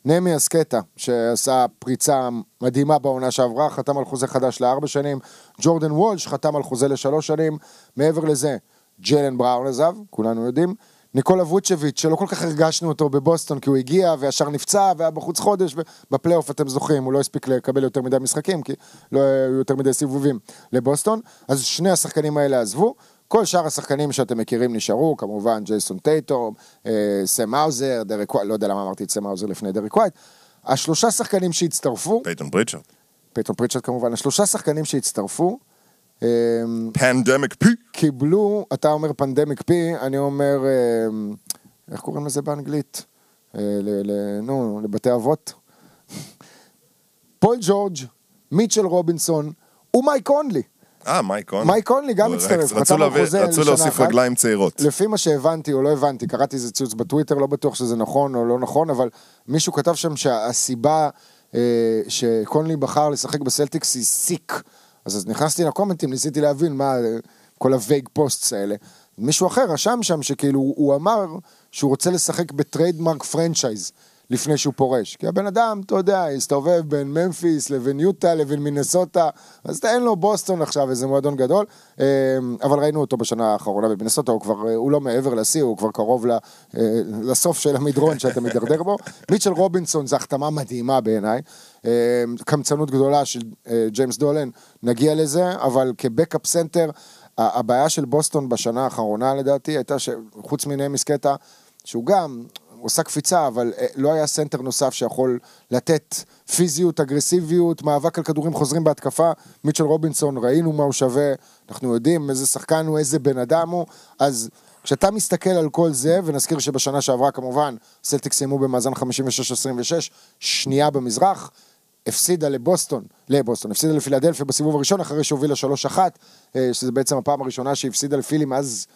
נמי אסקטה, שעשה פריצה מדהימה בעונה שעברה, חתם על חוזה חדש ל4 שנים, ג'ורדן וולש חתם על חוזה ל3 שנים, מעבר לזה, ג'יילן בראון עזב, כולנו יודעים, ניקולה ווצ'ביץ', שלא כל כך הרגשנו אותו בבוסטון, כי הוא הגיע וישר נפצע, והיה בחוץ חודש, ובפלייאוף אתם זוכרים, הוא לא הספיק לקבל יותר מדי משחקים, כי לא היו יותר מדי סיבובים לבוסטון, אז שני השחקנים האלה עזבו, כל שאר השחקנים שאתם מכירים נשארו, כמובן ג'ייסון טייטום, סם האוזר, דרק ווייט, לא יודע למה אמרתי את סם האוזר לפני דרק ווייט, השלושה שחקנים שהצטרפו, פייטון פריצ'ארד כמובן, השלושה שחקנים שהצטרפו, פנדמיק פי, קיבלו, אתה אומר פנדמיק פי, אני אומר, איך קוראים לזה באנגלית? לבתי אבות. פול ג'ורג', מיטשל רובינסון, ומייק קונלי. מייק קונלי גם מצטרף. רצו להוסיף רגליים צעירות. לפי מה שהבנתי או לא הבנתי, קראתי איזה ציוץ בטוויטר, לא בטוח שזה נכון או לא נכון, אבל מישהו כתב שם שהסיבה שקונלי בחר לשחק בסלטיקס היא סיק. אז נכנסתי לקומנטים, ניסיתי להבין מה כל הווייג פוסטס האלה. מישהו אחר רשם שם שכאילו הוא אמר שהוא רוצה לשחק בטריידמרק פרנצ'ייז לפני שהוא פורש. כי הבן אדם, אתה יודע, הסתובב בין ממפיס לבין יוטה לבין מינסוטה, אז אין לו בוסטון עכשיו איזה מועדון גדול, אבל ראינו אותו בשנה האחרונה במינסוטה, הוא לא מעבר לשיא, הוא כבר קרוב לסוף של המדרון שאתה מדרדר בו. מיטשל רובינסון זה החתמה מדהימה בעיניי, קמצנות גדולה של ג'יימס דולן, נגיע לזה, אבל כבקאפ סנטר, הבעיה של בוסטון בשנה האחרונה לדעתי, הייתה שחוץ מנמי אסקטה, שהוא גם עושה קפיצה, אבל לא היה סנטר נוסף שיכול לתת פיזיות, אגרסיביות, מאבק על כדורים חוזרים בהתקפה. מיטשל רובינסון, ראינו מה הוא שווה, אנחנו יודעים איזה שחקן הוא, איזה בן אדם הוא, אז כשאתה מסתכל על כל זה, ונזכיר שבשנה שעברה כמובן, סלטיקס סיימו במאזן 56-26, שנייה במזרח, הפסידה הפסידה לפילדלפיה בסיבוב הראשון, אחרי שהובילה 3-1, שזה בעצם הפעם הראשונה שהפסידה לפילי מאז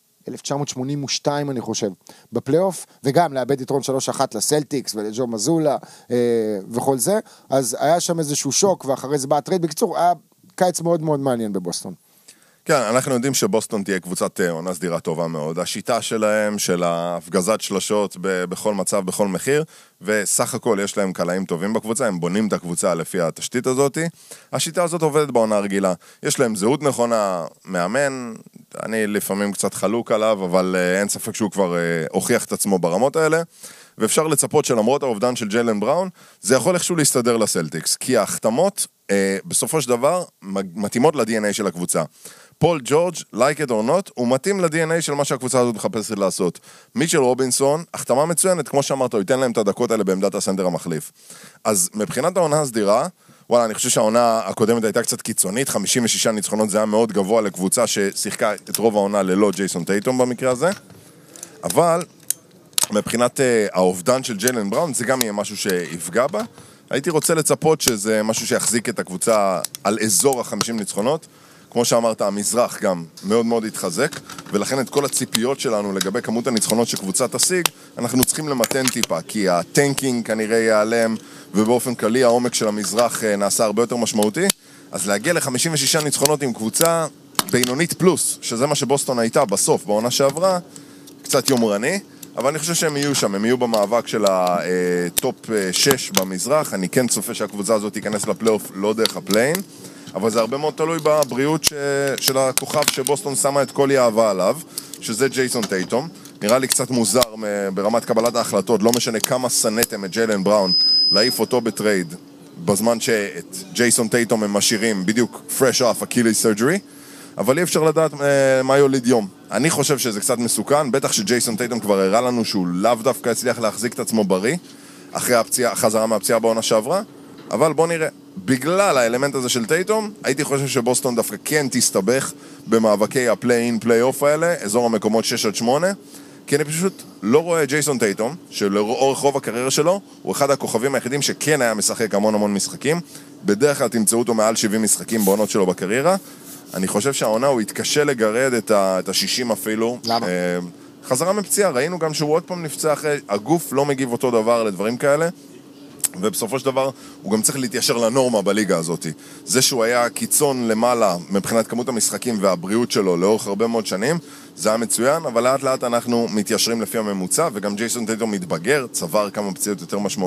1982 אני חושב, בפלייאוף, וגם לאבד יתרון 3-1 לסלטיקס ולג'ו מזולה וכל זה, אז היה שם איזשהו שוק, ואחרי זה בא הטרייד, בקיצור, היה קיץ מאוד מאוד מעניין בבוסטון. כן, אנחנו יודעים שבוסטון תהיה קבוצת עונה סדירה טובה מאוד. השיטה שלהם, של ההפגזת שלושות בכל מצב, בכל מחיר, וסך הכל יש להם קלעים טובים בקבוצה, הם בונים את הקבוצה לפי התשתית הזאת. השיטה הזאת עובדת בעונה רגילה. יש להם זהות נכונה, מאמן, אני לפעמים קצת חלוק עליו, אבל אין ספק שהוא כבר הוכיח את עצמו ברמות האלה, ואפשר לצפות שלמרות האובדן של ג'יילן בראון, זה יכול איכשהו להסתדר לסלטיקס, כי ההחתמות בסופו של דבר מתאימות ל-DNA של הקבוצה. פול ג'ורג', like it or not, הוא מתאים ל-DNA של מה שהקבוצה הזאת מחפשת לעשות. מיטשל רובינסון, החתמה מצוינת, כמו שאמרת, הוא ייתן להם את הדקות האלה בעמדת הסנטר המחליף. אז מבחינת העונה הסדירה, וואלה, אני חושב שהעונה הקודמת הייתה קצת קיצונית, 56 ניצחונות, זה היה מאוד גבוה לקבוצה ששיחקה את רוב העונה ללא ג'ייסון טייטום במקרה הזה, אבל מבחינת האובדן של ג'יילן בראון, זה גם יהיה משהו שיפגע בה. הייתי רוצה לצפות שזה משהו שיחזיק את הקבוצה על אזור ה-50 ניצחונות. כמו שאמרת, המזרח גם מאוד מאוד התחזק, ולכן את כל הציפיות שלנו לגבי כמות הניצחונות שקבוצה תשיג, אנחנו צריכים למתן טיפה, כי הטנקינג כנראה ייעלם, ובאופן כללי העומק של המזרח נעשה הרבה יותר משמעותי, אז להגיע ל-56 ניצחונות עם קבוצה בינונית פלוס, שזה מה שבוסטון הייתה בסוף, בעונה שעברה, קצת יומרני, אבל אני חושב שהם יהיו שם, הם יהיו במאבק של הטופ 6 במזרח, אני כן צופה שהקבוצה הזאת תיכנס לפלייאוף לא דרך הפליין, אבל זה הרבה מאוד תלוי בבריאות של הכוכב שבוסטון שמה את כל יאהבה עליו, שזה ג'ייסון טייטום. נראה לי קצת מוזר ברמת קבלת ההחלטות, לא משנה כמה סנתם את ג'יילן בראון, להעיף אותו בטרייד, בזמן שאת ג'ייסון טייטום הם משאירים בדיוק fresh off Achilles surgery, אבל אי אפשר לדעת מה יוליד יום. אני חושב שזה קצת מסוכן, בטח שג'ייסון טייטום כבר הראה לנו שהוא לאו דווקא הצליח להחזיק את עצמו בריא, אחרי החזרה מהפציעה בעונה שעברה, אבל בוא נראה. בגלל האלמנט הזה של טייטום, הייתי חושב שבוסטון דווקא כן תסתבך במאבקי הפליי-אין, פליי-אוף האלה, אזור המקומות 6-8, כי אני פשוט לא רואה ג'ייסון טייטום, שלאורך רוב הקריירה שלו, הוא אחד הכוכבים היחידים שכן היה משחק המון משחקים, בדרך כלל תמצאו אותו מעל 70 משחקים בעונות שלו בקריירה, אני חושב שהעונה הוא התקשה לגרד את ה-60 אפילו. למה? חזרה מפציעה, ראינו גם שהוא עוד פעם נפצע אחרי, הגוף לא מגיב אותו דבר לדברים כאלה, ובסופו של דבר הוא גם צריך להתיישר לנורמה בליגה הזאת. זה שהוא היה קיצון למעלה מבחינת כמות המשחקים והבריאות שלו לאורך הרבה מאוד שנים, זה היה מצוין, אבל לאט לאט אנחנו מתיישרים לפי הממוצע, וגם ג'ייסון טייטום מתבגר, צבר כמה פציעות יותר משמעותיות.